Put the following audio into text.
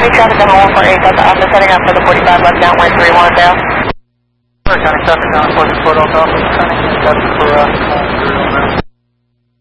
Heavy traffic on the 148 Delta Alpha, setting up for the 45 left downwind 31 Dale. County traffic on 44 Delta Alpha, setting for